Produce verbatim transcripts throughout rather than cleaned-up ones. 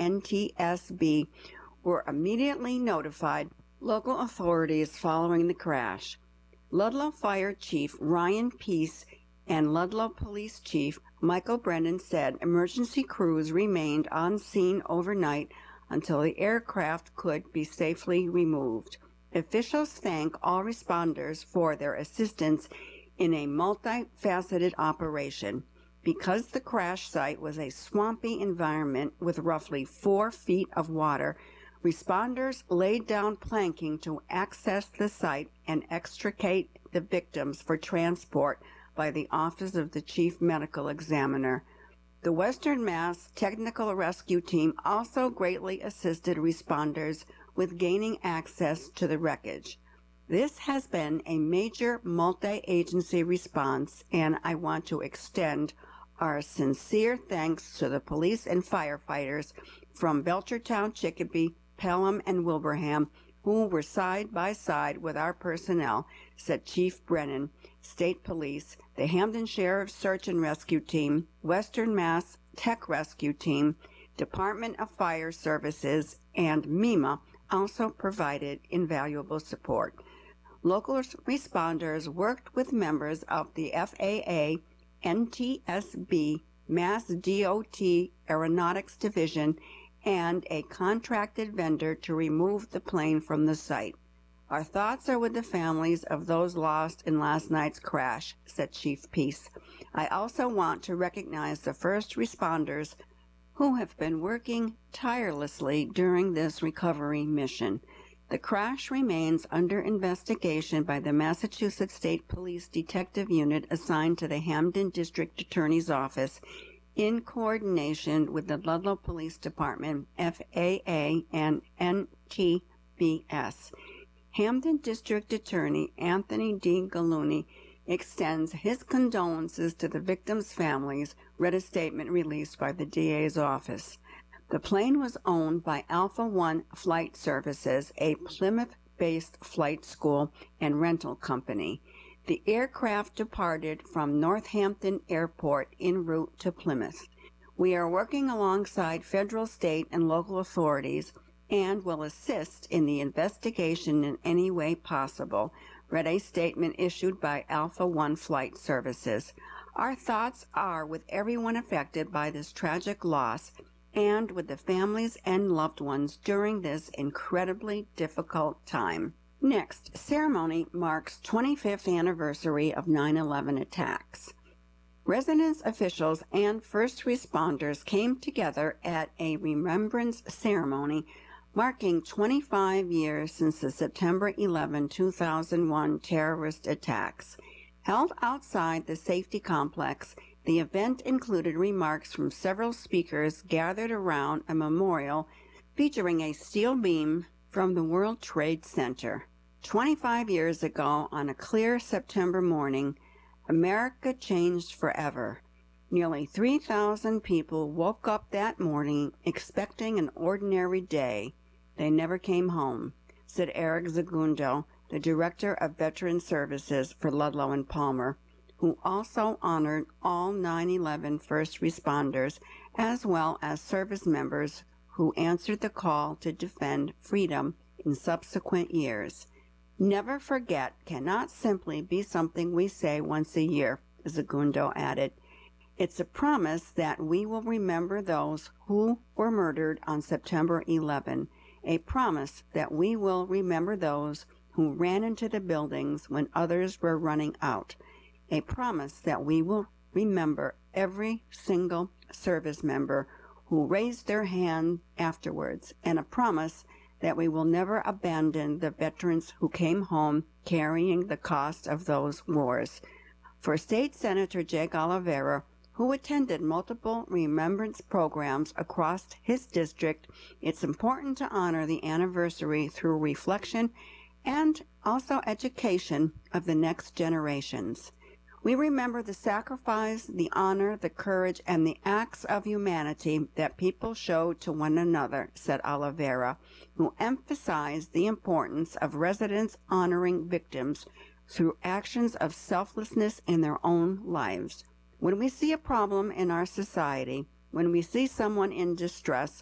N T S B were immediately notified local authorities following the crash. Ludlow Fire Chief Ryan Peace and Ludlow Police Chief Michael Brennan said emergency crews remained on scene overnight until the aircraft could be safely removed. Officials thank all responders for their assistance in a multifaceted operation. Because the crash site was a swampy environment with roughly four feet of water, responders laid down planking to access the site and extricate the victims for transport by the Office of the Chief Medical Examiner. The Western Mass Technical Rescue Team also greatly assisted responders with gaining access to the wreckage. This has been a major multi-agency response, and I want to extend our sincere thanks to the police and firefighters from Belchertown, Chicopee, Pelham, and Wilbraham, who were side by side with our personnel, said Chief Brennan. State Police, the Hampden Sheriff's Search and Rescue Team, Western Mass Tech Rescue Team, Department of Fire Services, and MEMA also provided invaluable support. Local responders worked with members of the F A A, N T S B, Mass D O T Aeronautics Division, and a contracted vendor to remove the plane from the site. Our thoughts are with the families of those lost in last night's crash, said Chief Peace. I also want to recognize the first responders who have been working tirelessly during this recovery mission. The crash remains under investigation by the Massachusetts State Police Detective Unit assigned to the Hampden District Attorney's Office in coordination with the Ludlow Police Department, F A A, and N T B S. Hampden District Attorney Anthony D. Gallooni extends his condolences to the victims' families, read a statement released by the D A's office. The plane was owned by Alpha One Flight Services, a Plymouth-based flight school and rental company. The aircraft departed from Northampton Airport en route to Plymouth. We are working alongside federal, state, and local authorities and will assist in the investigation in any way possible, read a statement issued by Alpha One Flight Services. Our thoughts are with everyone affected by this tragic loss and with the families and loved ones during this incredibly difficult time. Next, ceremony marks twenty-fifth anniversary of nine eleven attacks. Residents, officials, and first responders came together at a remembrance ceremony marking twenty-five years since the September eleventh, two thousand one terrorist attacks. Held outside the safety complex, the event included remarks from several speakers gathered around a memorial featuring a steel beam from the World Trade Center. twenty-five years ago, on a clear September morning, America changed forever. Nearly three thousand people woke up that morning expecting an ordinary day. They never came home, said Eric Zagundo, the Director of Veteran Services for Ludlow and Palmer, who also honored all nine eleven first responders as well as service members who answered the call to defend freedom in subsequent years. Never forget cannot simply be something we say once a year, Zagundo added. It's a promise that we will remember those who were murdered on September eleventh, a promise that we will remember those who ran into the buildings when others were running out, a promise that we will remember every single service member who raised their hand afterwards, and a promise that we will never abandon the veterans who came home carrying the cost of those wars. For State Senator Jake Oliveira, who attended multiple remembrance programs across his district, it's important to honor the anniversary through reflection and also education of the next generations. We remember the sacrifice, the honor, the courage, and the acts of humanity that people showed to one another, said Oliveira, who emphasized the importance of residents honoring victims through actions of selflessness in their own lives. When we see a problem in our society, when we see someone in distress,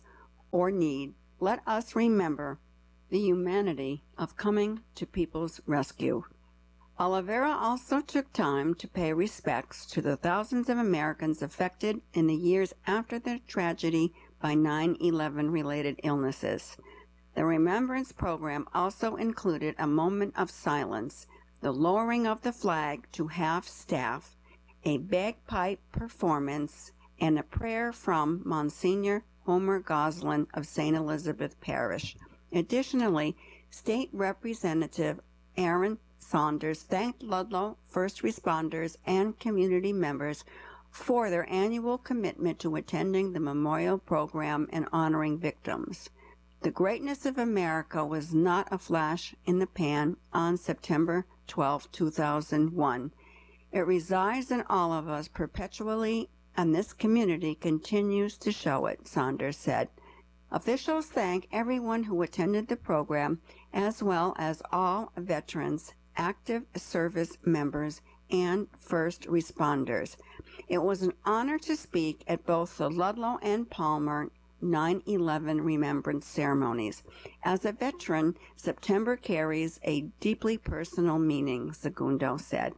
or need, let us remember the humanity of coming to people's rescue. Oliveira also took time to pay respects to the thousands of Americans affected in the years after the tragedy by nine eleven related illnesses. The Remembrance program also included a moment of silence, the lowering of the flag to half-staff, a bagpipe performance, and a prayer from Monsignor Homer Goslin of Saint Elizabeth Parish. Additionally, State Representative Aaron Saunders thanked Ludlow first responders and community members for their annual commitment to attending the memorial program and honoring victims. The greatness of America was not a flash in the pan on September twelfth, two thousand one. It resides in all of us perpetually, and this community continues to show it, Saunders said. Officials thank everyone who attended the program, as well as all veterans, active service members, and first responders. It was an honor to speak at both the Ludlow and Palmer nine eleven remembrance ceremonies. As a veteran, September carries a deeply personal meaning, Segundo said.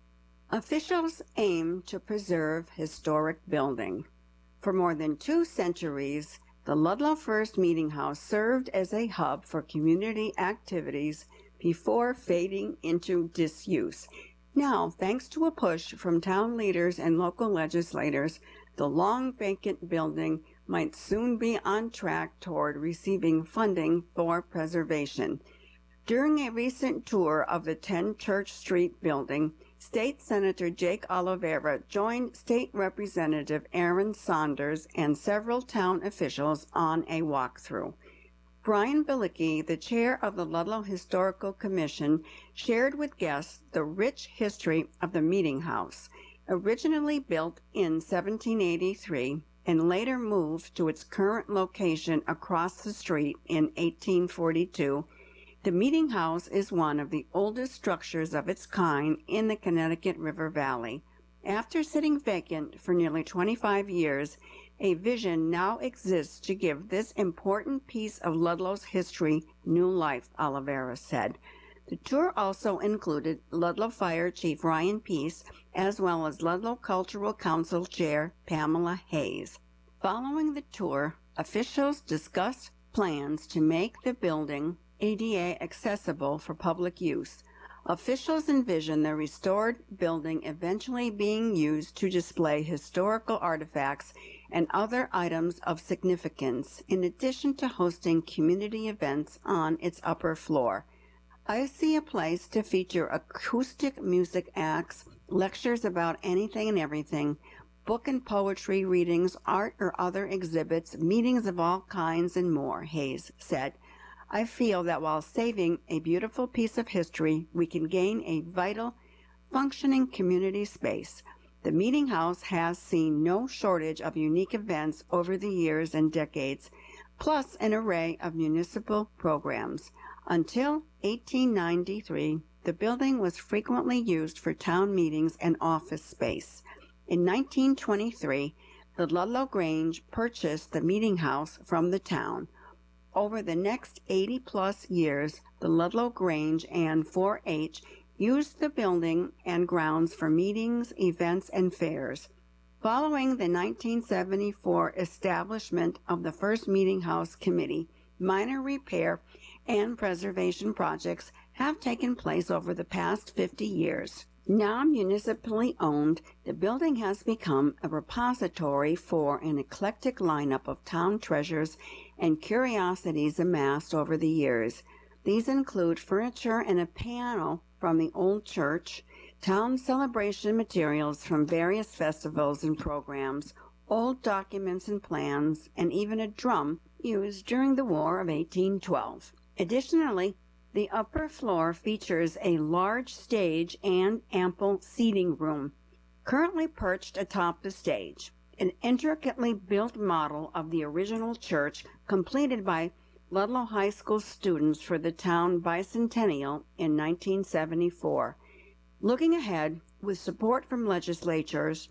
Officials aim to preserve historic building. For more than two centuries, the Ludlow First Meeting House served as a hub for community activities before fading into disuse. Now, thanks to a push from town leaders and local legislators, the long vacant building might soon be on track toward receiving funding for preservation. During a recent tour of the ten Church Street building, State Senator Jake Oliveira joined State Representative Aaron Saunders and several town officials on a walkthrough. Brian Bilicki, the chair of the Ludlow Historical Commission, shared with guests the rich history of the Meeting House. Originally built in seventeen eighty-three and later moved to its current location across the street in eighteen forty-two, the Meeting House is one of the oldest structures of its kind in the Connecticut River Valley. After sitting vacant for nearly twenty-five years, a vision now exists to give this important piece of Ludlow's history new life, Oliveira said. The tour also included Ludlow Fire Chief Ryan Peace, as well as Ludlow Cultural Council Chair Pamela Hayes. Following the tour, officials discussed plans to make the building A D A accessible for public use. Officials envision the restored building eventually being used to display historical artifacts and other items of significance, in addition to hosting community events on its upper floor. I see a place to feature acoustic music acts, lectures about anything and everything, book and poetry readings, art or other exhibits, meetings of all kinds, and more, Hayes said. I feel that while saving a beautiful piece of history, we can gain a vital, functioning community space. The Meeting House has seen no shortage of unique events over the years and decades, plus an array of municipal programs. Until eighteen ninety-three, the building was frequently used for town meetings and office space. In nineteen twenty-three, the Ludlow Grange purchased the Meeting House from the town. Over the next eighty-plus years, the Ludlow Grange and four H used the building and grounds for meetings, events, and fairs. Following the nineteen seventy-four establishment of the first Meeting House Committee, minor repair and preservation projects have taken place over the past fifty years. Now municipally owned, the building has become a repository for an eclectic lineup of town treasures and curiosities amassed over the years. These include furniture and a piano from the old church, town celebration materials from various festivals and programs, old documents and plans, and even a drum used during the War of eighteen twelve. Additionally, the upper floor features a large stage and ample seating room, currently perched atop the stage. An intricately built model of the original church completed by Ludlow High School students for the town bicentennial in nineteen seventy-four. Looking ahead, with support from legislatures,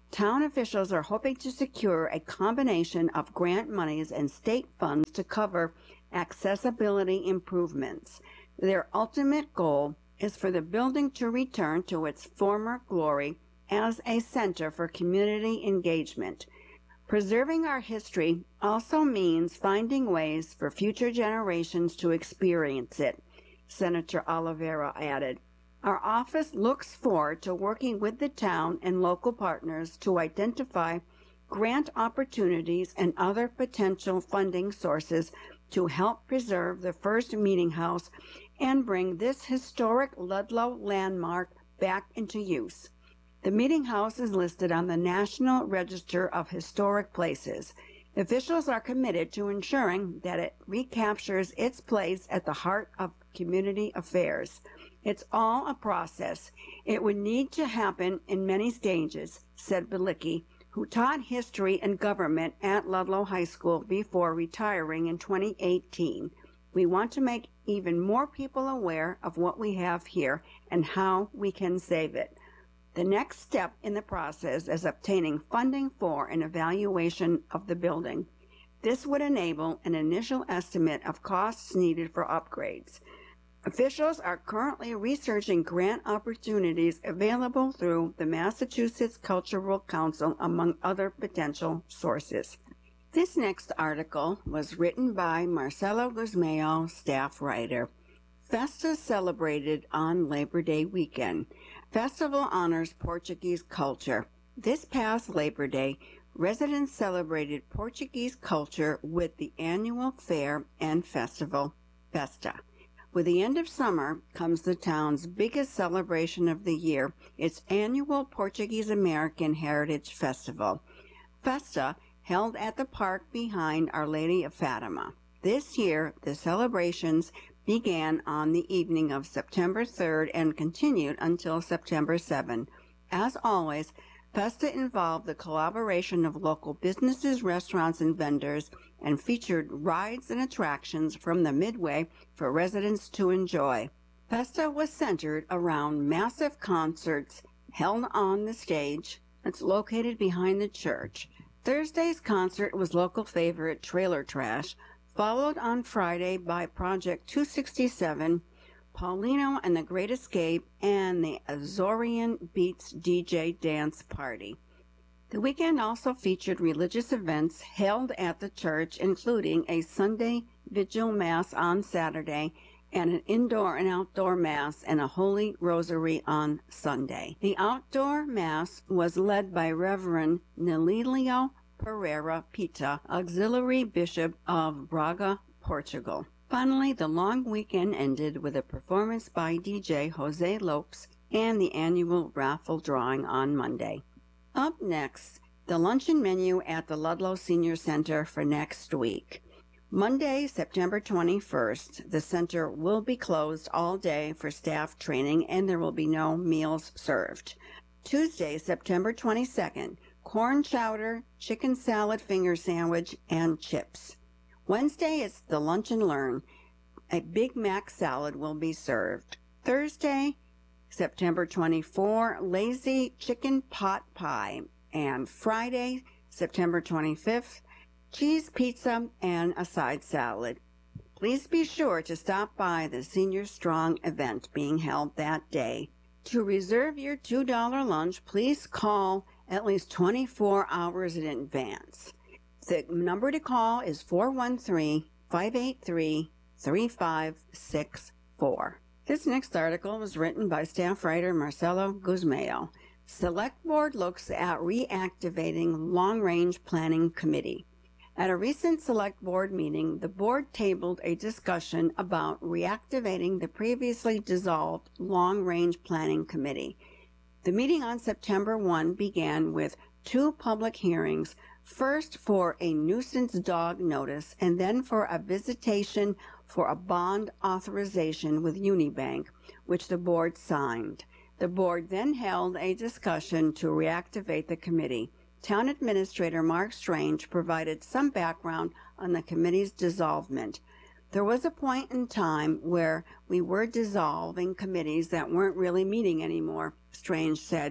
Town officials are hoping to secure a combination of grant monies and state funds to cover accessibility improvements. Their ultimate goal is for the building to return to its former glory as a center for community engagement. Preserving our history also means finding ways for future generations to experience it, Senator Oliveira added. Our office looks forward to working with the town and local partners to identify grant opportunities and other potential funding sources to help preserve the first meeting house and bring this historic Ludlow landmark back into use. The meeting house is listed on the National Register of Historic Places. Officials are committed to ensuring that it recaptures its place at the heart of community affairs. It's all a process. It would need to happen in many stages, said Bilicki, who taught history and government at Ludlow High School before retiring in twenty eighteen. We want to make even more people aware of what we have here and how we can save it. The next step in the process is obtaining funding for an evaluation of the building. This would enable an initial estimate of costs needed for upgrades. Officials are currently researching grant opportunities available through the Massachusetts Cultural Council, among other potential sources. This next article was written by Marcelo Guzmao, staff writer. Festa celebrated on Labor Day weekend. Festival honors Portuguese culture. This past Labor Day, residents celebrated Portuguese culture with the annual fair and festival, Festa. With the end of summer comes the town's biggest celebration of the year, its annual Portuguese American Heritage Festival. Festa, held at the park behind Our Lady of Fatima. This year, the celebrations began on the evening of September third and continued until September seventh. As always, Festa involved the collaboration of local businesses, restaurants, and vendors, and featured rides and attractions from the Midway for residents to enjoy. Festa was centered around massive concerts held on the stage that's located behind the church. Thursday's concert was local favorite Trailer Trash, followed on Friday by Project two sixty-seven, Paulino and the Great Escape, and the Azorian Beats D J Dance Party. The weekend also featured religious events held at the church, including a Sunday Vigil Mass on Saturday and an indoor and outdoor Mass and a Holy Rosary on Sunday. The outdoor Mass was led by Reverend Nelilio Pereira Pita, Auxiliary Bishop of Braga, Portugal. Finally, the long weekend ended with a performance by D J Jose Lopes and the annual raffle drawing on Monday. Up next, the luncheon menu at the Ludlow Senior Center for next week. Monday, September twenty-first, the center will be closed all day for staff training and there will be no meals served. Tuesday, September twenty-second, corn chowder, chicken salad finger sandwich, and chips. Wednesday is the lunch and learn. A Big Mac salad will be served. Thursday, September twenty-fourth, lazy chicken pot pie. And Friday, September twenty-fifth, cheese pizza and a side salad. Please be sure to stop by the Senior Strong event being held that day. To reserve your two dollar lunch, please call at least twenty-four hours in advance. The number to call is four one three, five eight three, three five six four. This next article was written by staff writer Marcelo Guzmao. Select Board looks at reactivating Long-Range Planning Committee. At a recent Select Board meeting, the Board tabled a discussion about reactivating the previously dissolved Long-Range Planning Committee. The meeting on September first began with two public hearings, first for a nuisance dog notice and then for a visitation for a bond authorization with Unibank, which the Board signed. The Board then held a discussion to reactivate the committee. Town Administrator Mark Strange provided some background on the committee's dissolvement. There was a point in time where we were dissolving committees that weren't really meeting anymore, Strange said.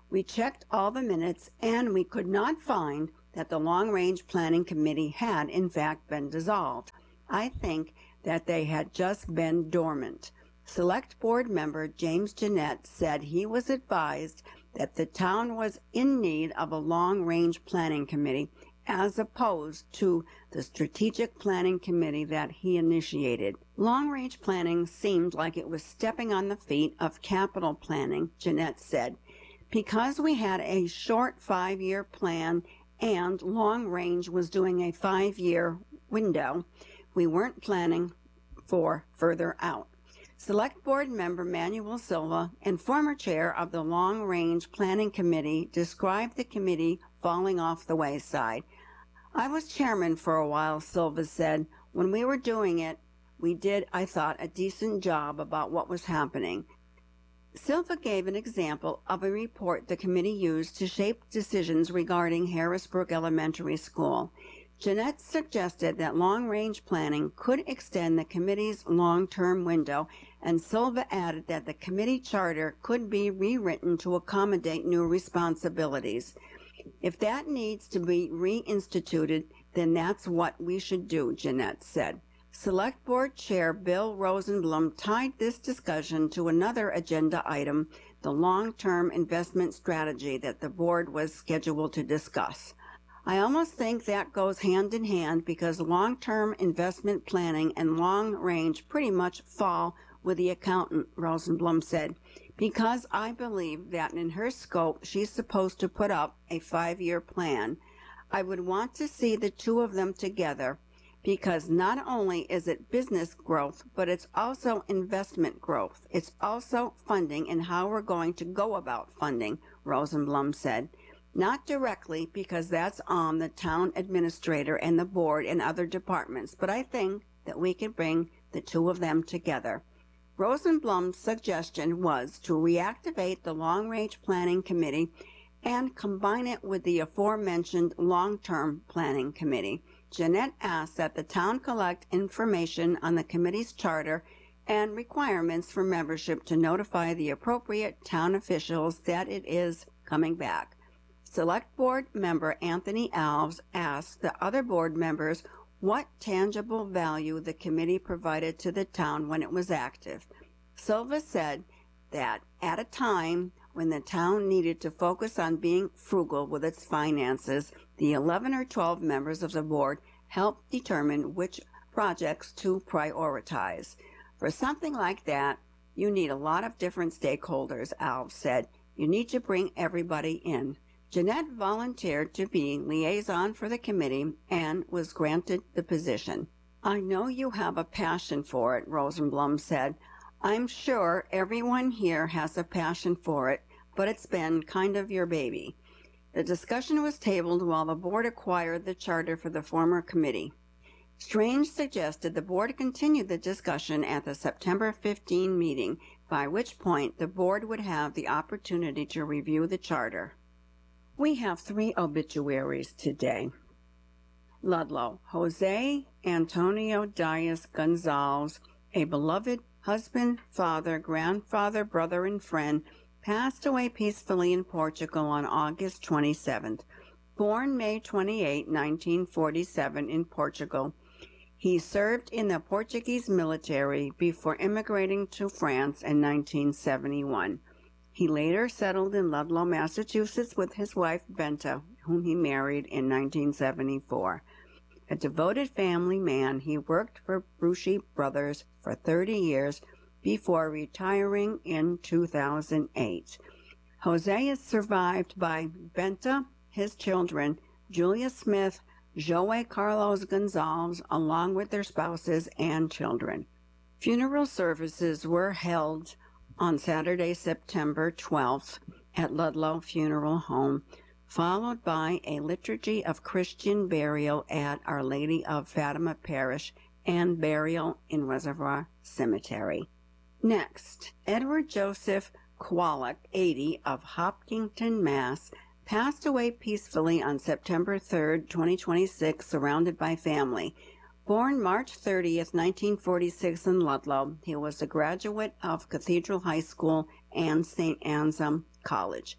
We checked all the minutes and we could not find that the Long Range Planning Committee had in fact been dissolved. I think that they had just been dormant. Select Board member James Jeanette said he was advised that the town was in need of a long-range planning committee as opposed to the strategic planning committee that he initiated. Long-range planning seemed like it was stepping on the feet of capital planning, Jeanette said. Because we had a short five-year plan and long-range was doing a five-year window, we weren't planning for further out. Select Board member Manuel Silva and former chair of the Long Range Planning Committee described the committee falling off the wayside. I was chairman for a while, Silva said. When we were doing it, we did, I thought, a decent job about what was happening. Silva gave an example of a report the committee used to shape decisions regarding Harrisburg Elementary School. Jeanette suggested that long-range planning could extend the committee's long-term window, and Silva added that the committee charter could be rewritten to accommodate new responsibilities. If that needs to be reinstituted, then that's what we should do, Jeanette said. Select Board Chair Bill Rosenblum tied this discussion to another agenda item, the long-term investment strategy that the board was scheduled to discuss. I almost think that goes hand in hand because long-term investment planning and long-range pretty much fall with the accountant, Rosenblum said, because I believe that in her scope she's supposed to put up a five-year plan. I would want to see the two of them together because not only is it business growth, but it's also investment growth. It's also funding and how we're going to go about funding, Rosenblum said. Not directly, because that's on the town administrator and the board and other departments, but I think that we can bring the two of them together. Rosenblum's suggestion was to reactivate the Long-Range Planning Committee and combine it with the aforementioned Long-Term Planning Committee. Jeanette asked that the town collect information on the committee's charter and requirements for membership to notify the appropriate town officials that it is coming back. Select Board member Anthony Alves asked the other board members what tangible value the committee provided to the town when it was active. Silva said that at a time when the town needed to focus on being frugal with its finances, the eleven or twelve members of the board helped determine which projects to prioritize. For something like that, you need a lot of different stakeholders, Alves said. You need to bring everybody in. Jeanette volunteered to be liaison for the committee and was granted the position. I know you have a passion for it, Rosenblum said. I'm sure everyone here has a passion for it, but it's been kind of your baby. The discussion was tabled while the board acquired the charter for the former committee. Strange suggested the board continue the discussion at the September fifteenth meeting, by which point the board would have the opportunity to review the charter. We have three obituaries today. Ludlow, Jose Antonio Diaz Gonzalez, a beloved husband, father, grandfather, brother, and friend, passed away peacefully in Portugal on August twenty-seventh. Born May twenty-eighth, nineteen forty-seven in Portugal, he served in the Portuguese military before immigrating to France in nineteen seventy-one. He later settled in Ludlow, Massachusetts with his wife Benta, whom he married in nineteen seventy-four. A devoted family man, he worked for Brucey Brothers for thirty years before retiring in two thousand eight. Jose is survived by Benta, his children, Julia Smith, Joey Carlos Gonzalez, along with their spouses and children. Funeral services were held on Saturday, September twelfth at Ludlow Funeral Home, followed by a liturgy of Christian burial at Our Lady of Fatima Parish and burial in Reservoir Cemetery. Next, Edward Joseph Kwolek, eighty, of Hopkinton, Mass., passed away peacefully on September third, twenty twenty-six, surrounded by family. Born March thirtieth, nineteen forty-six in Ludlow, he was a graduate of Cathedral High School and Saint Anselm College.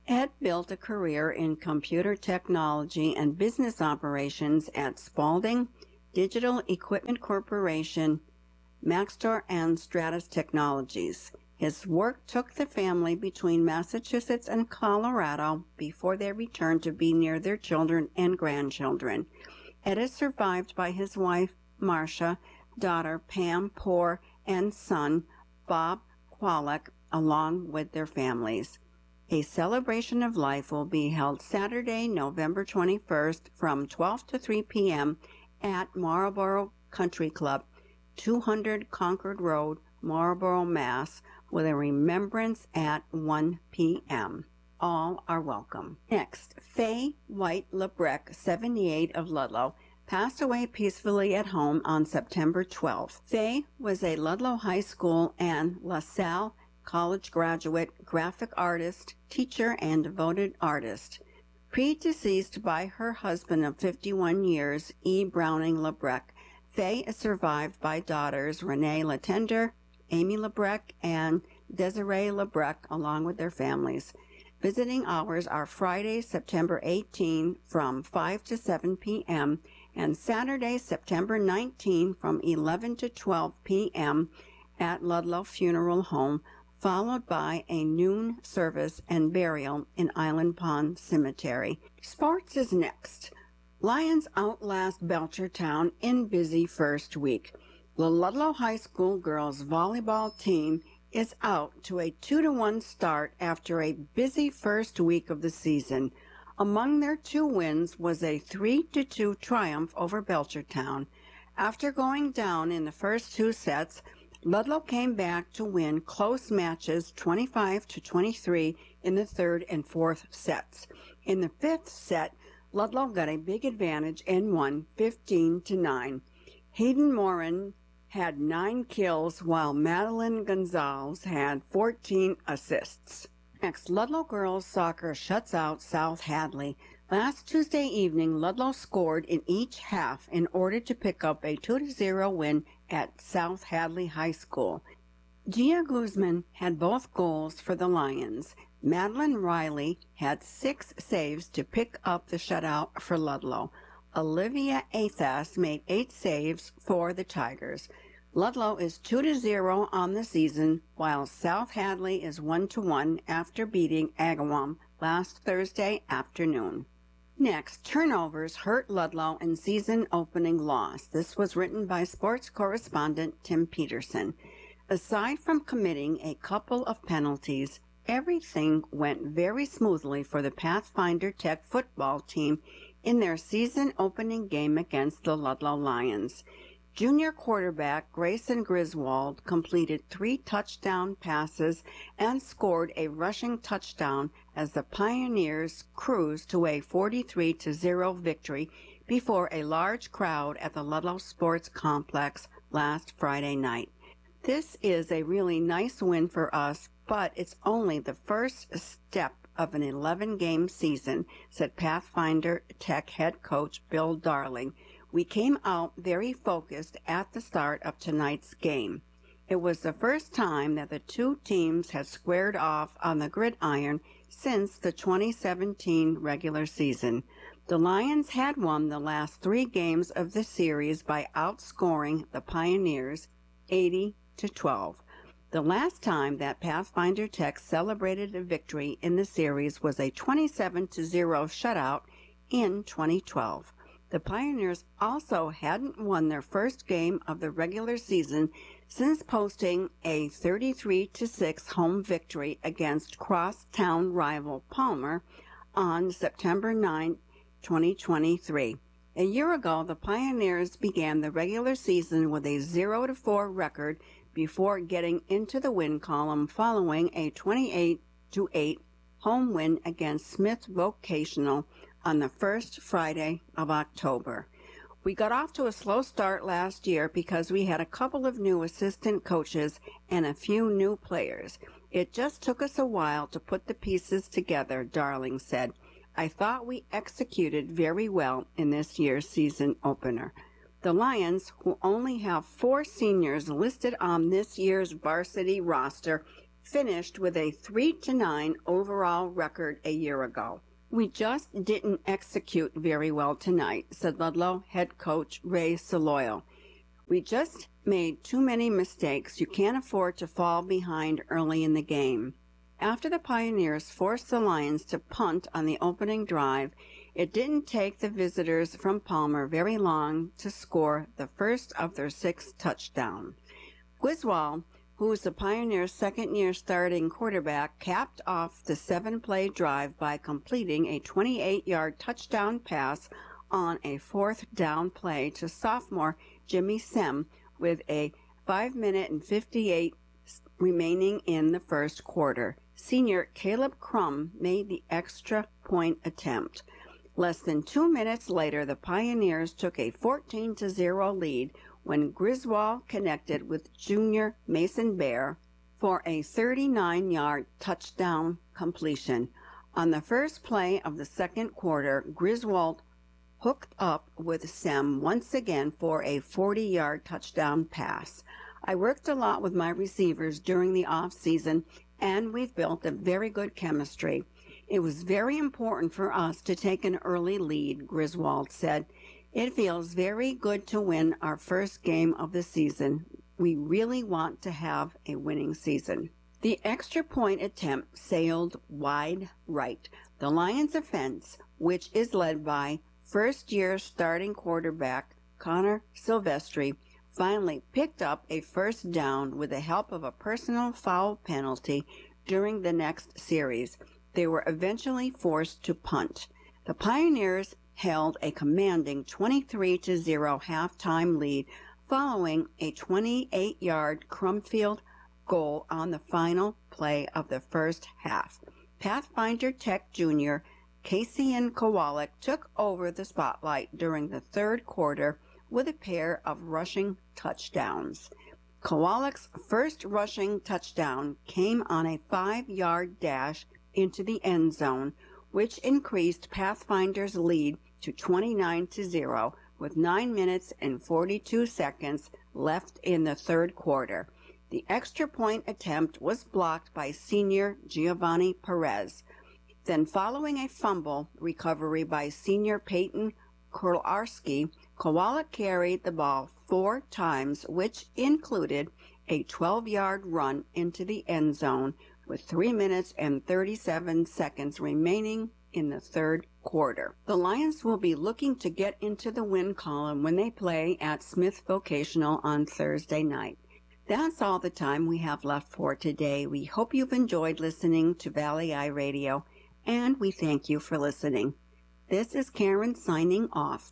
Ed built a career in computer technology and business operations at Spalding, Digital Equipment Corporation, Maxtor, and Stratus Technologies. His work took the family between Massachusetts and Colorado before they returned to be near their children and grandchildren. Ed is survived by his wife, Marcia, daughter, Pam Poor, and son, Bob Qualick, along with their families. A celebration of life will be held Saturday, November twenty-first from twelve to three p.m. at Marlborough Country Club, two hundred Concord Road, Marlborough, Mass., with a remembrance at one p.m. All are welcome. Next, Faye White Labreck, seventy-eight, of Ludlow, passed away peacefully at home on September twelfth. Faye was a Ludlow High School and LaSalle College graduate, graphic artist, teacher, and devoted artist. Predeceased by her husband of fifty-one years, E. Browning Labreck, Faye is survived by daughters Renee Latender, Amy Labreck, and Desiree Labreck, along with their families. Visiting hours are Friday, September eighteenth from five to seven p.m. and Saturday, September nineteenth from eleven to twelve p.m. at Ludlow Funeral Home, followed by a noon service and burial in Island Pond Cemetery. Sports is next. Lions outlast Belchertown in busy first week. The Ludlow High School girls volleyball team is out to a two to one start after a busy first week of the season. Among their two wins was a three to two triumph over Belchertown. After going down in the first two sets, Ludlow came back to win close matches twenty-five to twenty-three in the third and fourth sets. In the fifth set, Ludlow got a big advantage and won fifteen to nine. Hayden Morin had nine kills while Madeline Gonzalez had fourteen assists. Next, Ludlow girls soccer shuts out South Hadley. Last Tuesday evening, Ludlow scored in each half in order to pick up a two to zero win at South Hadley High School. Gia Guzman had both goals for the Lions. Madeline Riley had six saves to pick up the shutout for Ludlow. Olivia Athas made eight saves for the Tigers. Ludlow is two to zero on the season, while South Hadley is one to one after beating Agawam last Thursday afternoon. Next, turnovers hurt Ludlow in season-opening loss. This was written by sports correspondent Tim Peterson. Aside from committing a couple of penalties, everything went very smoothly for the Pathfinder Tech football team in their season-opening game against the Ludlow Lions. Junior quarterback Grayson Griswold completed three touchdown passes and scored a rushing touchdown as the Pioneers cruised to a forty-three to zero victory before a large crowd at the Ludlow Sports Complex last Friday night. This is a really nice win for us, but it's only the first step of an eleven-game season, said Pathfinder Tech head coach Bill Darling. We came out very focused at the start of tonight's game. It was the first time that the two teams had squared off on the gridiron since the twenty seventeen regular season. The Lions had won the last three games of the series by outscoring the Pioneers eighty to twelve. The last time that Pathfinder Tech celebrated a victory in the series was a twenty-seven to zero shutout in twenty twelve. The Pioneers also hadn't won their first game of the regular season since posting a thirty-three to six home victory against crosstown rival Palmer on September ninth, twenty twenty-three. A year ago, the Pioneers began the regular season with a zero to four record before getting into the win column following a twenty-eight to eight home win against Smith Vocational on the first Friday of October. We got off to a slow start last year because we had a couple of new assistant coaches and a few new players. It just took us a while to put the pieces together, Darling said. I thought we executed very well in this year's season opener. The Lions, who only have four seniors listed on this year's varsity roster, finished with a three to nine overall record a year ago. We just didn't execute very well tonight, said Ludlow head coach Ray Saloyo. We just made too many mistakes. You can't afford to fall behind early in the game. After the Pioneers forced the Lions to punt on the opening drive, it didn't take the visitors from Palmer very long to score the first of their six touchdowns. Griswold, who was the Pioneers' second-year starting quarterback, capped off the seven-play drive by completing a twenty-eight-yard touchdown pass on a fourth down play to sophomore Jimmy Sem with a five minute and fifty-eight remaining in the first quarter. Senior Caleb Crum made the extra point attempt. Less than two minutes later, the Pioneers took a fourteen to zero lead when Griswold connected with junior Mason Bear for a thirty-nine-yard touchdown completion. On the first play of the second quarter, Griswold hooked up with Sem once again for a forty-yard touchdown pass. I worked a lot with my receivers during the off-season, and we've built a very good chemistry. It was very important for us to take an early lead, Griswold said. It feels very good to win our first game of the season. We really want to have a winning season. The extra point attempt sailed wide right. The Lions' offense, which is led by first-year starting quarterback Connor Silvestri, finally picked up a first down with the help of a personal foul penalty during the next series. They were eventually forced to punt. The Pioneers held a commanding twenty-three to zero halftime lead following a twenty-eight-yard Crumfield goal on the final play of the first half. Pathfinder Tech Junior Casey Kowalik took over the spotlight during the third quarter with a pair of rushing touchdowns. Kowalik's first rushing touchdown came on a five-yard dash into the end zone, which increased Pathfinder's lead to twenty-nine to zero with nine minutes and forty-two seconds left in the third quarter. The extra point attempt was blocked by senior Giovanni Perez. Then, following a fumble recovery by senior Peyton Kurlarski, Kowalik carried the ball four times, which included a twelve-yard run into the end zone with three minutes and thirty-seven seconds remaining in the third quarter. The Lions will be looking to get into the win column when they play at Smith Vocational on Thursday night. That's all the time we have left for today. We hope you've enjoyed listening to Valley Eye Radio, and we thank you for listening. This is Karen signing off.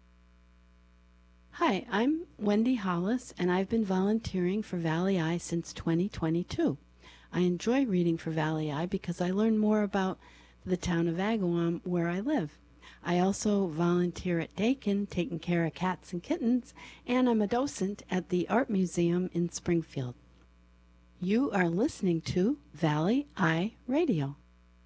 Hi, I'm Wendy Hollis, and I've been volunteering for Valley Eye since twenty twenty-two. I enjoy reading for Valley Eye because I learn more about the town of Agawam where I live. I also volunteer at Dakin, taking care of cats and kittens, and I'm a docent at the Art Museum in Springfield. You are listening to Valley Eye Radio.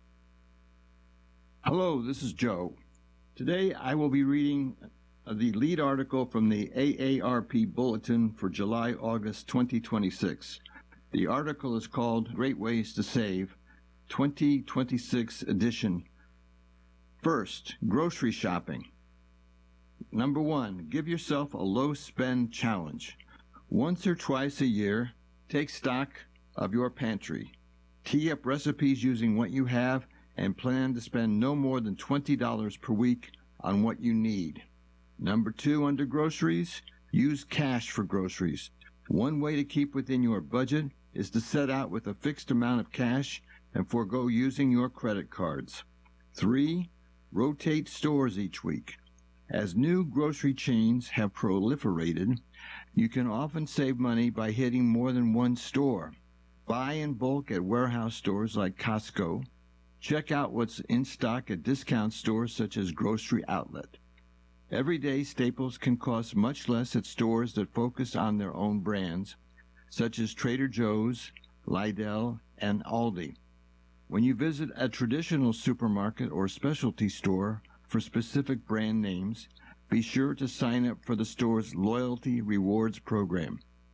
Hello, this is Joe. Today I will be reading the lead article from the A A R P Bulletin for July-August twenty twenty-six. The article is called Great Ways to Save, twenty twenty-six edition. First, grocery shopping. Number one, give yourself a low-spend challenge. Once or twice a year, take stock of your pantry. Tee up recipes using what you have and plan to spend no more than twenty dollars per week on what you need. Number two, under groceries, use cash for groceries. One way to keep within your budget is to set out with a fixed amount of cash and forego using your credit cards. Three, rotate stores each week. As new grocery chains have proliferated, you can often save money by hitting more than one store. Buy in bulk at warehouse stores like Costco. Check out what's in stock at discount stores such as Grocery Outlet. Everyday staples can cost much less at stores that focus on their own brands, such as Trader Joe's, Lidl, and Aldi. When you visit a traditional supermarket or specialty store for specific brand names, be sure to sign up for the store's loyalty rewards program.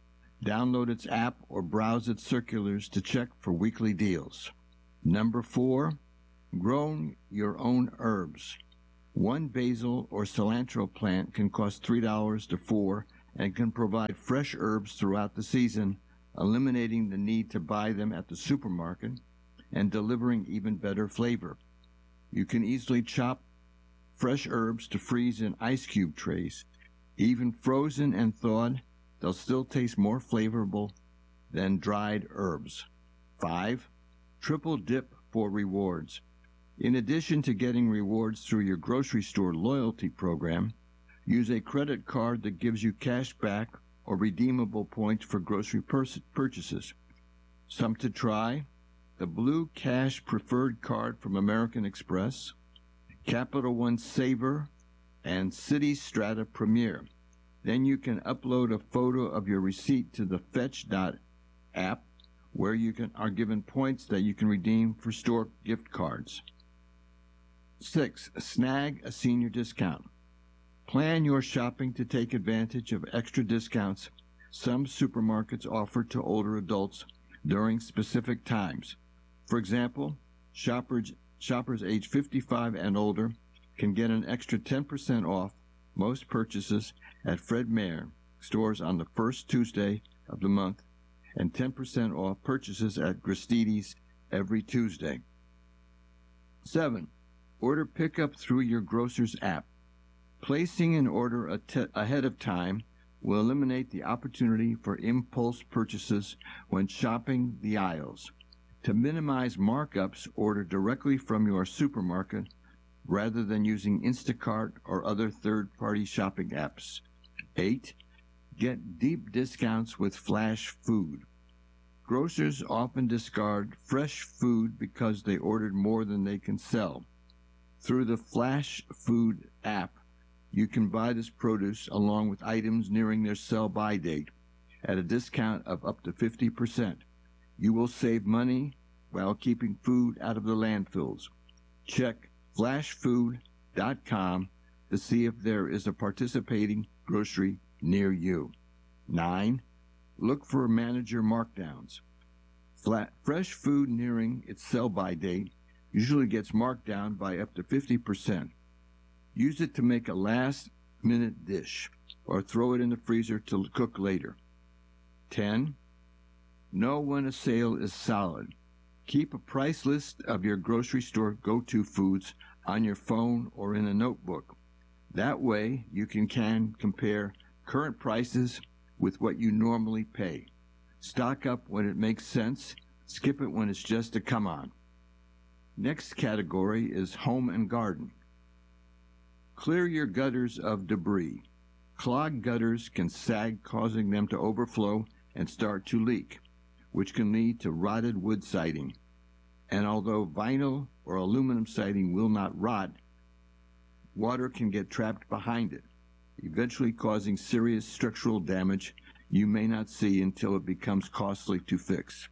Download its app or browse its circulars to check for weekly deals. Number four, grow your own herbs. One basil or cilantro plant can cost three dollars to four dollars and can provide fresh herbs throughout the season, eliminating the need to buy them at the supermarket and delivering even better flavor. You can easily chop fresh herbs to freeze in ice cube trays. Even frozen and thawed, they'll still taste more flavorful than dried herbs. Five, triple dip for rewards. In addition to getting rewards through your grocery store loyalty program, use a credit card that gives you cash back or redeemable points for grocery pur- purchases. Some to try: the Blue Cash Preferred Card from American Express, Capital One Saver, and City Strata Premier. Then you can upload a photo of your receipt to the Fetch dot app, where you can are given points that you can redeem for store gift cards. Six, snag a senior discount. Plan your shopping to take advantage of extra discounts some supermarkets offer to older adults during specific times. For example, shoppers, shoppers age fifty-five and older can get an extra ten percent off most purchases at Fred Meyer stores on the first Tuesday of the month and ten percent off purchases at Gristedes every Tuesday. Seven, order pickup through your grocer's app. Placing an order at- ahead of time will eliminate the opportunity for impulse purchases when shopping the aisles. To minimize markups, order directly from your supermarket rather than using Instacart or other third-party shopping apps. Eight, get deep discounts with Flash Food. Grocers often discard fresh food because they ordered more than they can sell. Through the Flash Food app, you can buy this produce along with items nearing their sell-by date at a discount of up to fifty percent. You will save money while keeping food out of the landfills. Check flash food dot com to see if there is a participating grocery near you. Nine, look for manager markdowns. Flat, fresh food nearing its sell-by date usually gets marked down by up to fifty percent. Use it to make a last-minute dish or throw it in the freezer to cook later. Ten, know when a sale is solid. Keep a price list of your grocery store go-to foods on your phone or in a notebook. That way, you can, can compare current prices with what you normally pay. Stock up when it makes sense. Skip it when it's just a come-on. Next category is home and garden. Clear your gutters of debris. Clogged gutters can sag, causing them to overflow and start to leak, which can lead to rotted wood siding. And although vinyl or aluminum siding will not rot, water can get trapped behind it, eventually causing serious structural damage you may not see until it becomes costly to fix.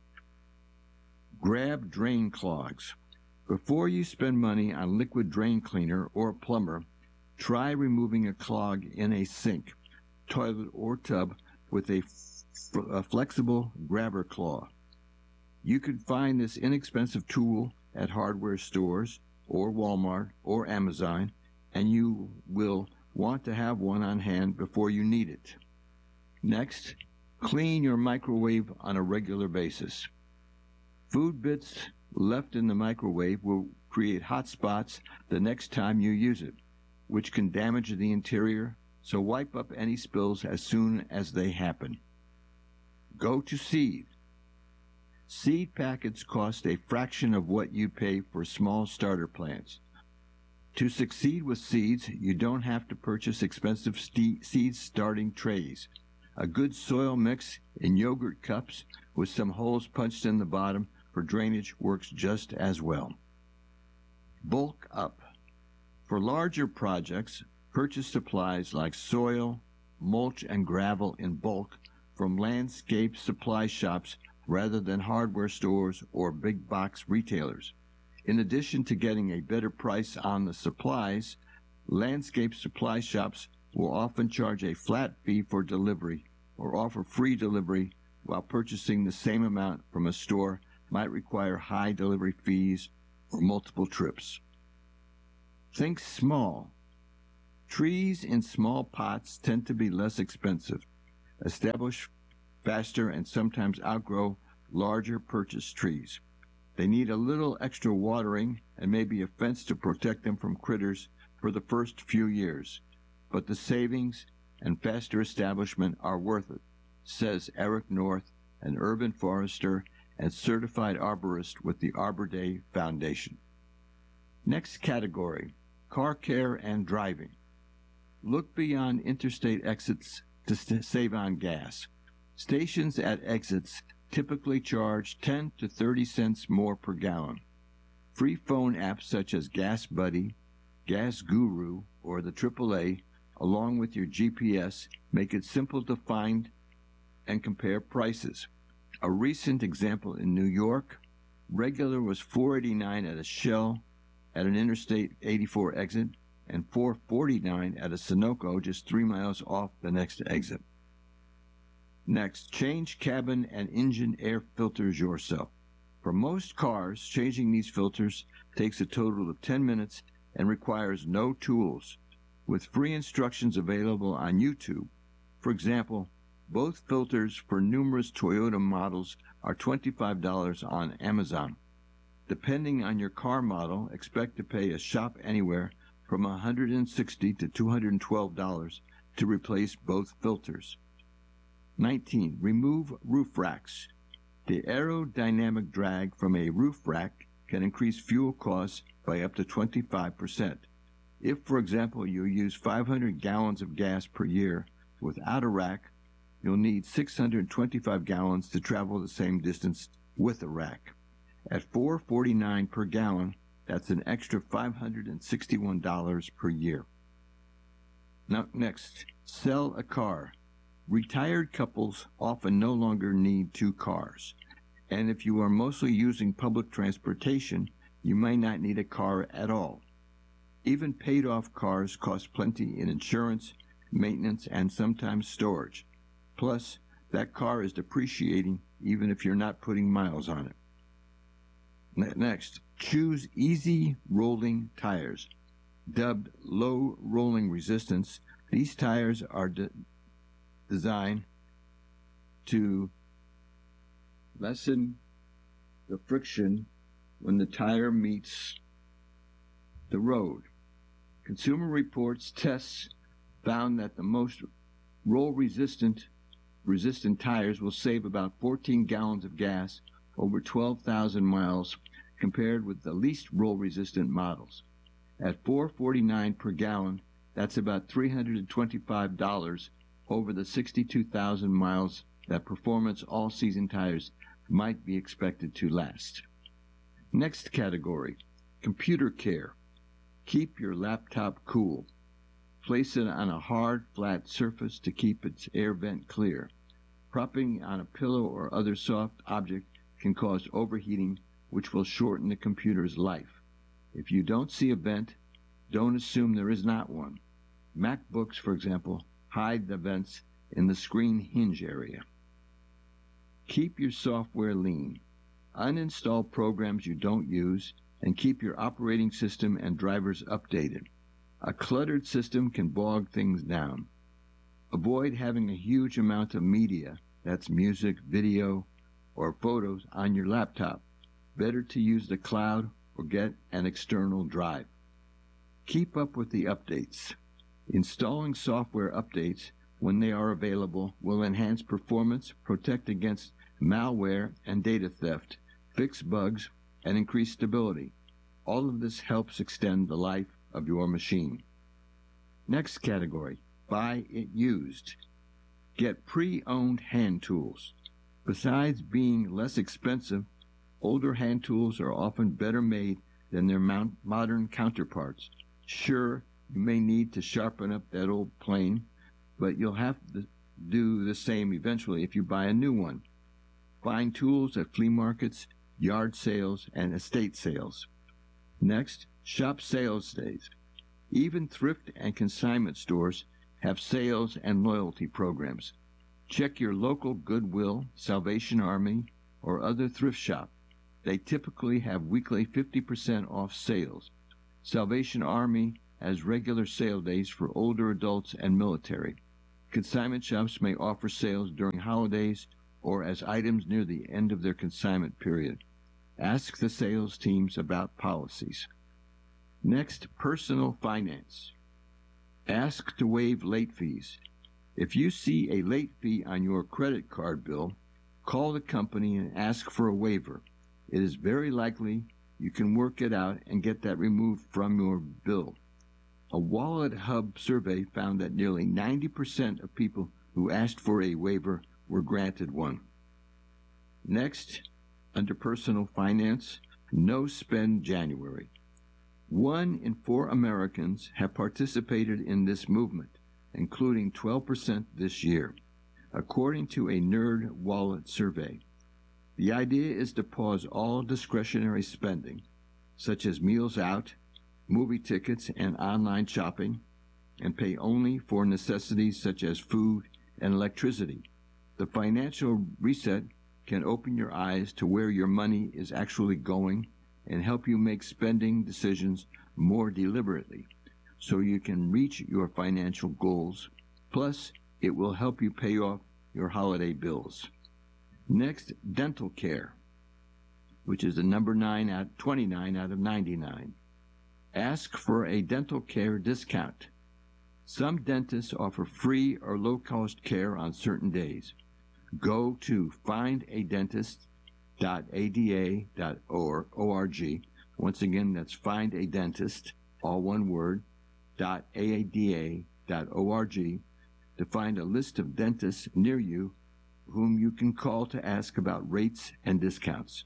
Grab drain clogs. Before you spend money on liquid drain cleaner or a plumber, try removing a clog in a sink, toilet, or tub with a, f- a flexible grabber claw. You can find this inexpensive tool at hardware stores or Walmart or Amazon, and you will want to have one on hand before you need it. Next, clean your microwave on a regular basis. Food bits left in the microwave will create hot spots the next time you use it, which can damage the interior, so wipe up any spills as soon as they happen. Go to seed. Seed packets cost a fraction of what you pay for small starter plants. To succeed with seeds, you don't have to purchase expensive ste- seed starting trays. A good soil mix in yogurt cups with some holes punched in the bottom for drainage works just as well. Bulk up. For larger projects, purchase supplies like soil, mulch, and gravel in bulk from landscape supply shops rather than hardware stores or big box retailers. In addition to getting a better price on the supplies, landscape supply shops will often charge a flat fee for delivery or offer free delivery while purchasing the same amount from a store might require high delivery fees or multiple trips. Think small. Trees in small pots tend to be less expensive, establish faster, and sometimes outgrow larger purchased trees. They need a little extra watering and maybe a fence to protect them from critters for the first few years, but the savings and faster establishment are worth it, says Eric North, an urban forester and certified arborist with the Arbor Day Foundation. Next category, car care and driving. Look beyond interstate exits to st- save on gas. Stations at exits typically charge ten to thirty cents more per gallon. Free phone apps such as Gas Buddy, Gas Guru, or the triple A, along with your G P S, make it simple to find and compare prices. A recent example in New York, regular was four eighty-nine at a Shell at an Interstate eighty-four exit, and four forty-nine at a Sunoco just three miles off the next exit. Next, change cabin and engine air filters yourself. For most cars, changing these filters takes a total of ten minutes and requires no tools, with free instructions available on YouTube. For example, both filters for numerous Toyota models are twenty-five dollars on Amazon. Depending on your car model, expect to pay a shop anywhere from one hundred sixty dollars to two hundred twelve dollars to replace both filters. nineteen. Remove roof racks. The aerodynamic drag from a roof rack can increase fuel costs by up to twenty-five percent. If, for example, you use five hundred gallons of gas per year without a rack, you'll need six hundred twenty-five gallons to travel the same distance with a rack. At four forty-nine per gallon, that's an extra five hundred sixty-one dollars per year. Now, next, sell a car. Retired couples often no longer need two cars, and if you are mostly using public transportation, you may not need a car at all. Even paid-off cars cost plenty in insurance, maintenance, and sometimes storage. Plus, that car is depreciating even if you're not putting miles on it. Next, choose easy rolling tires. Dubbed low rolling resistance, these tires are de- designed to lessen the friction when the tire meets the road. Consumer Reports tests found that the most roll-resistant resistant tires will save about fourteen gallons of gas over twelve thousand miles compared with the least roll-resistant models. At four forty-nine per gallon, that's about three hundred twenty-five dollars over the sixty-two thousand miles that performance all-season tires might be expected to last. Next category, computer care. Keep your laptop cool. Place it on a hard, flat surface to keep its air vent clear. Propping on a pillow or other soft object can cause overheating, which will shorten the computer's life. If you don't see a vent, don't assume there is not one. MacBooks, for example, hide the vents in the screen hinge area. Keep your software lean. Uninstall programs you don't use and keep your operating system and drivers updated. A cluttered system can bog things down. Avoid having a huge amount of media, that's music, video, or photos, on your laptop. Better to use the cloud or get an external drive. Keep up with the updates. Installing software updates when they are available will enhance performance, protect against malware and data theft, fix bugs, and increase stability. All of this helps extend the life of your machine. Next category, buy it used. Get pre-owned hand tools. Besides being less expensive, older hand tools are often better made than their mount- modern counterparts. Sure, you may need to sharpen up that old plane, but you'll have to do the same eventually if you buy a new one. Find tools at flea markets, yard sales, and estate sales. Next, shop sales days. Even thrift and consignment stores have sales and loyalty programs. Check your local Goodwill, Salvation Army, or other thrift shop. They typically have weekly fifty percent off sales. Salvation Army has regular sale days for older adults and military. Consignment shops may offer sales during holidays or as items near the end of their consignment period. Ask the sales teams about policies. Next, personal finance. Ask to waive late fees. If you see a late fee on your credit card bill, call the company and ask for a waiver. It is very likely you can work it out and get that removed from your bill. A Wallet Hub survey found that nearly ninety percent of people who asked for a waiver were granted one. Next, under personal finance, No Spend January. One in four Americans have participated in this movement, including twelve percent this year, according to a Nerd Wallet survey. The idea is to pause all discretionary spending, such as meals out, movie tickets, and online shopping, and pay only for necessities such as food and electricity. The financial reset can open your eyes to where your money is actually going and help you make spending decisions more deliberately so you can reach your financial goals. Plus, it will help you pay off your holiday bills. Next, dental care, which is the number nine out twenty-nine out of ninety-nine. Ask for a dental care discount. Some dentists offer free or low-cost care on certain days. Go to find a dentist dot a d a dot org. Once again, that's find a dentist, all one word, dot a d a dot org to find a list of dentists near you whom you can call to ask about rates and discounts.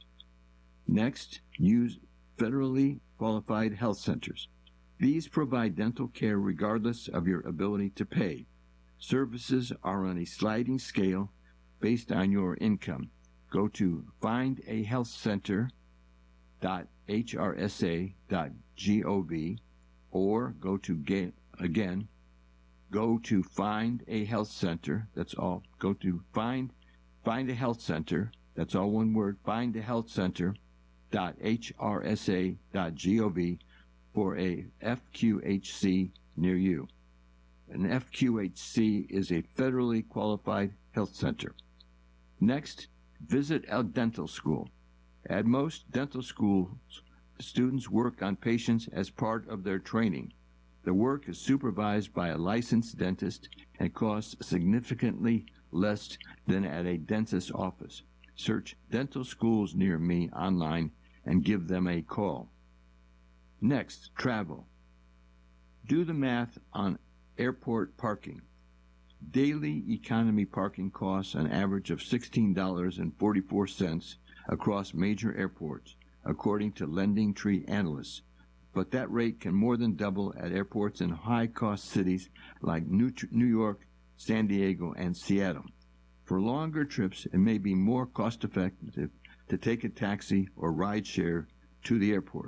Next, use federally qualified health centers. These provide dental care regardless of your ability to pay. Services are on a sliding scale based on your income. Go to find a health center dot h r s a dot gov or go to, get, again, go to Find a Health Center, that's all, go to Find, find a Health Center, that's all one word, find a health center dot h r s a dot gov for a F Q H C near you. An F Q H C is a federally qualified health center. Next, visit a dental school. At most dental schools, students work on patients as part of their training. The work is supervised by a licensed dentist and costs significantly less than at a dentist's office. Search dental schools near me online and give them a call. Next, travel. Do the math on airport parking. Daily economy parking costs an average of sixteen dollars and forty-four cents across major airports, according to LendingTree analysts. But that rate can more than double at airports in high-cost cities like New York, San Diego, and Seattle. For longer trips, it may be more cost-effective to take a taxi or ride share to the airport.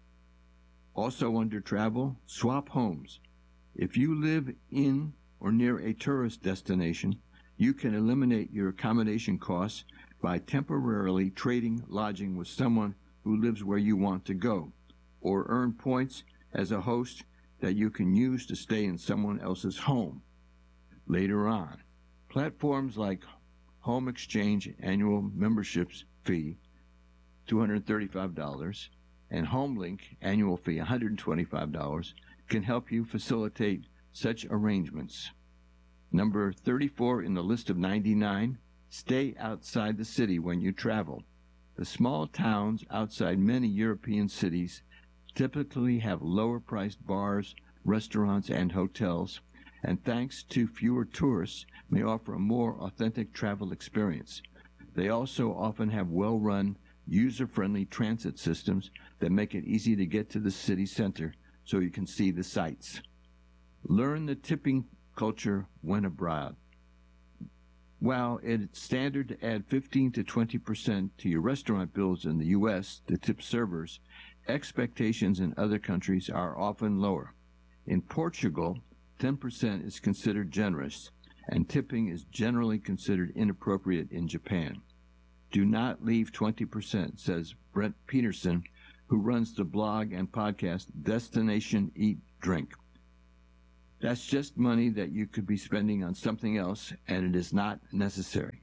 Also under travel, swap homes. If you live in or near a tourist destination, you can eliminate your accommodation costs by temporarily trading lodging with someone who lives where you want to go, or earn points as a host that you can use to stay in someone else's home later on. Platforms like Home Exchange annual memberships fee, two hundred thirty-five dollars, and HomeLink annual fee, one hundred twenty-five dollars, can help you facilitate such arrangements. Number thirty-four in the list of ninety-nine, stay outside the city when you travel. The small towns outside many European cities typically have lower-priced bars, restaurants, and hotels, and thanks to fewer tourists, may offer a more authentic travel experience. They also often have well-run, user-friendly transit systems that make it easy to get to the city center so you can see the sights. Learn the tipping culture when abroad. While it's standard to add fifteen to twenty percent to your restaurant bills in the U S to tip servers, expectations in other countries are often lower. In Portugal, ten percent is considered generous, and tipping is generally considered inappropriate in Japan. Do not leave twenty percent, says Brent Peterson, who runs the blog and podcast Destination Eat Drink. That's just money that you could be spending on something else, and it is not necessary.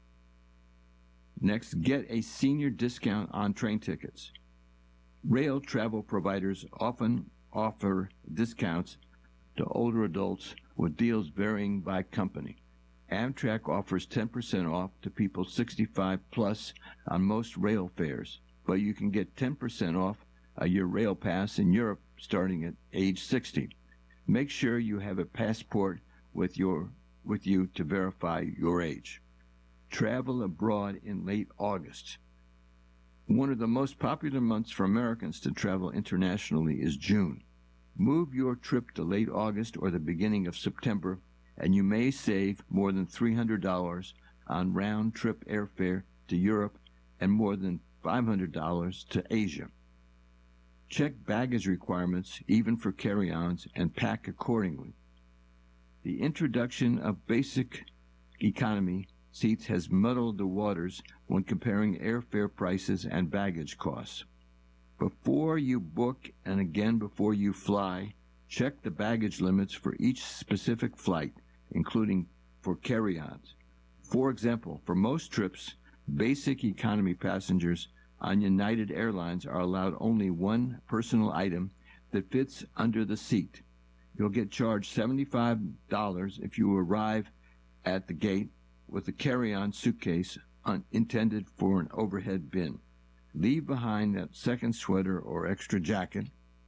Next, get a senior discount on train tickets. Rail travel providers often offer discounts to older adults with deals varying by company. Amtrak offers ten percent off to people sixty-five plus on most rail fares, but you can get ten percent off a year rail pass in Europe starting at age sixty. Make sure you have a passport with your with you to verify your age. Travel abroad in late August. One of the most popular months for Americans to travel internationally is June. Move your trip to late August or the beginning of September, and you may save more than three hundred dollars on round-trip airfare to Europe and more than five hundred dollars to Asia. Check baggage requirements, even for carry-ons, and pack accordingly. The introduction of basic economy seats has muddled the waters when comparing airfare prices and baggage costs. Before you book and again before you fly, check the baggage limits for each specific flight, including for carry-ons. For example, for most trips, basic economy passengers on United Airlines are allowed only one personal item that fits under the seat. You'll get charged seventy-five dollars if you arrive at the gate with a carry-on suitcase un- intended for an overhead bin. Leave behind that second sweater or extra jacket.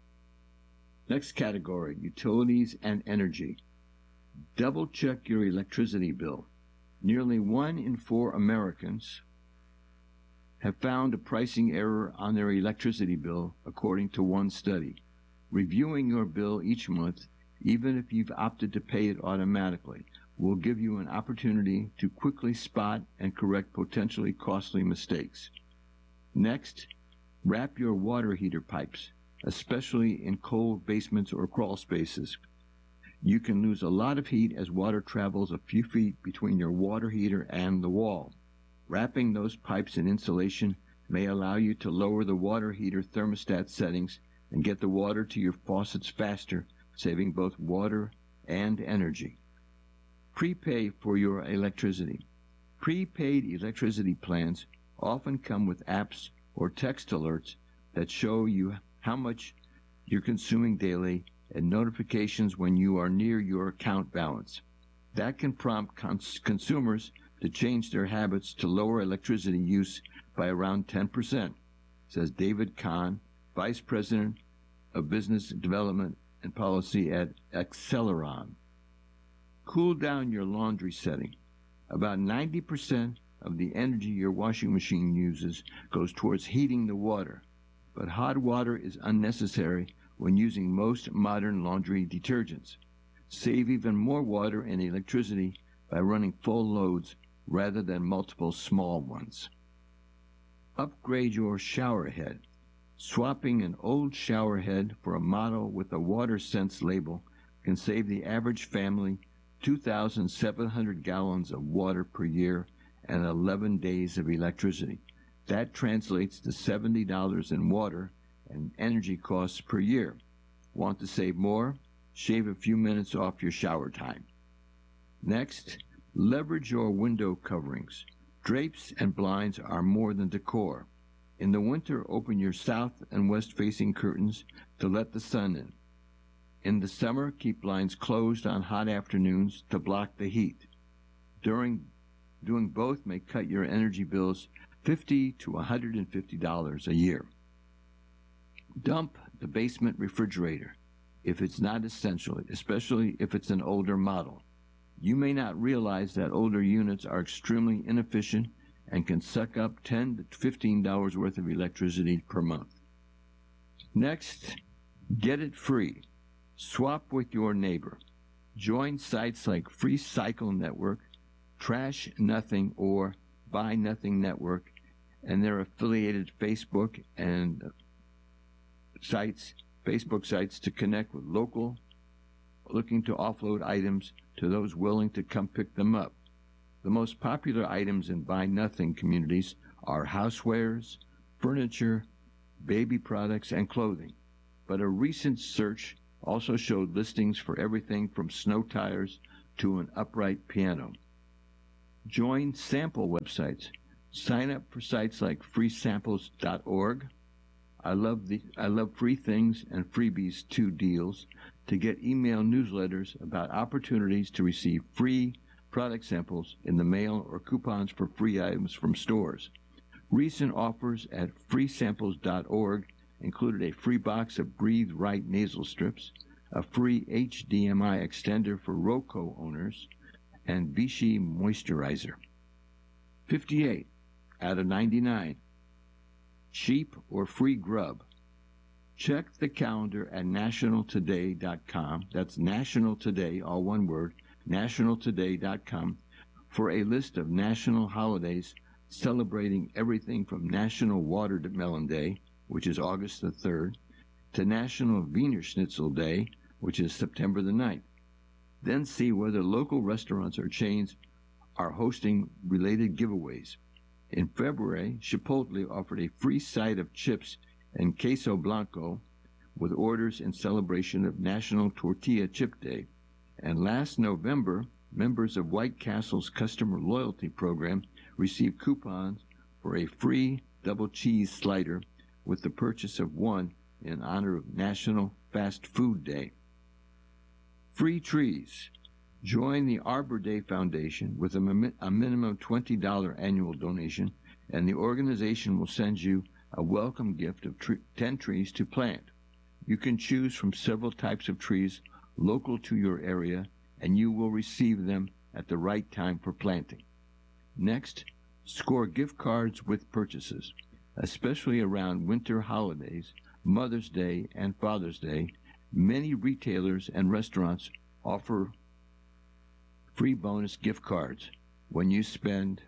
Next category, utilities and energy. Double-check your electricity bill. Nearly one in four Americans have found a pricing error on their electricity bill, according to one study. Reviewing your bill each month, even if you've opted to pay it automatically, will give you an opportunity to quickly spot and correct potentially costly mistakes. Next, wrap your water heater pipes, especially in cold basements or crawl spaces. You can lose a lot of heat as water travels a few feet between your water heater and the wall. Wrapping those pipes in insulation may allow you to lower the water heater thermostat settings and get the water to your faucets faster, saving both water and energy. Prepay for your electricity. Prepaid electricity plans often come with apps or text alerts that show you how much you're consuming daily and notifications when you are near your account balance. That can prompt cons- consumers to change their habits to lower electricity use by around ten percent, says David Kahn, Vice President of Business Development and Policy at Acceleron. Cool down your laundry setting. About ninety percent of the energy your washing machine uses goes towards heating the water, but hot water is unnecessary when using most modern laundry detergents. Save even more water and electricity by running full loads rather than multiple small ones. Upgrade your shower head. Swapping an old shower head for a model with a WaterSense label can save the average family two thousand seven hundred gallons of water per year and eleven days of electricity. That translates to seventy dollars in water and energy costs per year. Want to save more? Shave a few minutes off your shower time. Next, leverage your window coverings. Drapes and blinds are more than decor. In the winter, open your south and west-facing curtains to let the sun in. In the summer, keep blinds closed on hot afternoons to block the heat. During doing both may cut your energy bills fifty to one hundred fifty dollars a year. Dump the basement refrigerator if it's not essential, especially if it's an older model. You may not realize that older units are extremely inefficient and can suck up ten to fifteen dollars worth of electricity per month. Next, get it free. Swap with your neighbor. Join sites like Free Cycle Network, Trash Nothing, or Buy Nothing Network, and their affiliated Facebook and sites, Facebook sites to connect with local looking to offload items to those willing to come pick them up. The most popular items in Buy Nothing communities are housewares, furniture, baby products, and clothing. But a recent search also showed listings for everything from snow tires to an upright piano. Join sample websites. Sign up for sites like free samples dot org. I love the I love free things and freebies two deals to get email newsletters about opportunities to receive free product samples in the mail or coupons for free items from stores. Recent offers at free samples dot org included a free box of Breathe Right nasal strips, a free H D M I extender for Roku owners, and Vichy moisturizer. fifty-eight out of ninety-nine. Cheap or free grub. Check the calendar at national today dot com. That's National Today, all one word, national today dot com, for a list of national holidays celebrating everything from National Watermelon Day, which is August the third, to National Wiener Schnitzel Day, which is September the ninth. Then see whether local restaurants or chains are hosting related giveaways. In February, Chipotle offered a free side of chips and queso blanco with orders in celebration of National Tortilla Chip Day. And last November, members of White Castle's customer loyalty program received coupons for a free double cheese slider with the purchase of one in honor of National Fast Food Day. Free trees. Join the Arbor Day Foundation with a, mi- a minimum twenty dollars annual donation, and the organization will send you a welcome gift of tre- ten trees to plant. You can choose from several types of trees local to your area, and you will receive them at the right time for planting. Next, score gift cards with purchases, especially around winter holidays, Mother's Day, and Father's Day. Many retailers and restaurants offer free bonus gift cards when you spend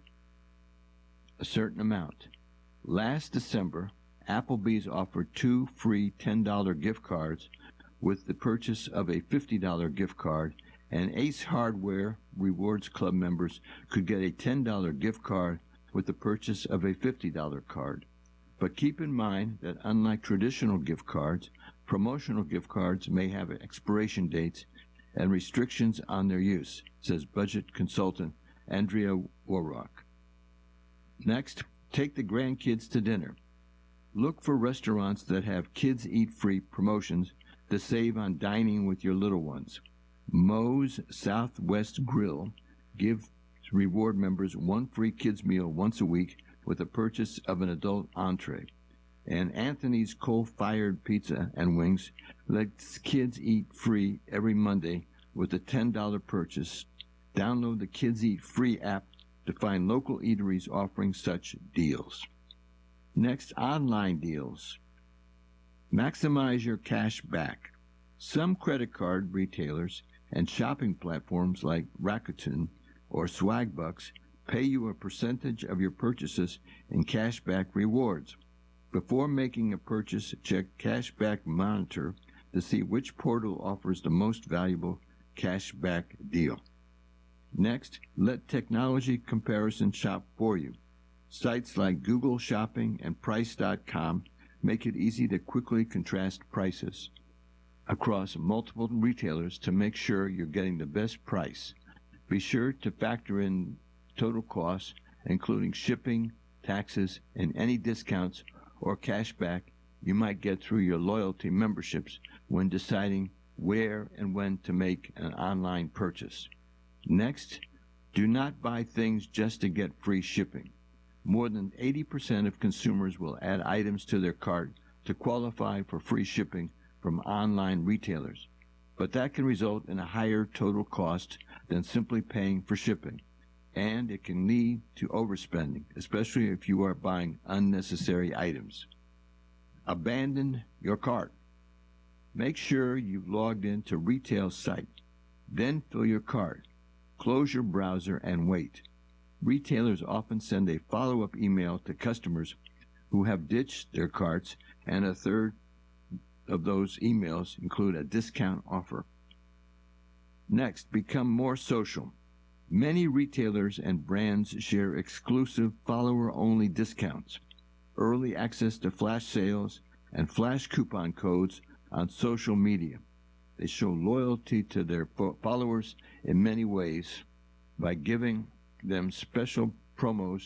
a certain amount. Last December, Applebee's offered two free ten dollars gift cards with the purchase of a fifty dollars gift card, and Ace Hardware Rewards Club members could get a ten dollars gift card with the purchase of a fifty dollars card. But keep in mind that unlike traditional gift cards, promotional gift cards may have expiration dates and restrictions on their use, says budget consultant Andrea Warrock. Next, take the grandkids to dinner. Look for restaurants that have kids eat free promotions to save on dining with your little ones. Moe's Southwest Grill gives reward members one free kids meal once a week with the purchase of an adult entree. And Anthony's Coal-Fired Pizza and Wings lets kids eat free every Monday with a ten dollars purchase. Download the Kids Eat Free app to find local eateries offering such deals. Next, online deals. Maximize your cash back. Some credit card retailers and shopping platforms like Rakuten or Swagbucks pay you a percentage of your purchases in cashback rewards. Before making a purchase, check Cashback Monitor to see which portal offers the most valuable cashback deal. Next, let technology comparison shop for you. Sites like Google Shopping and Price dot com make it easy to quickly contrast prices across multiple retailers to make sure you're getting the best price. Be sure to factor in total costs, including shipping, taxes, and any discounts or cashback you might get through your loyalty memberships when deciding where and when to make an online purchase. Next, do not buy things just to get free shipping. More than eighty percent of consumers will add items to their cart to qualify for free shipping from online retailers, but that can result in a higher total cost than simply paying for shipping, and it can lead to overspending, especially if you are buying unnecessary items. Abandon your cart. Make sure you've logged into retail site. Then fill your cart. Close your browser and wait. Retailers often send a follow-up email to customers who have ditched their carts, and a third of those emails include a discount offer. Next, become more social. Many retailers and brands share exclusive follower-only discounts, early access to flash sales, and flash coupon codes on social media. They show loyalty to their followers in many ways by giving them special promos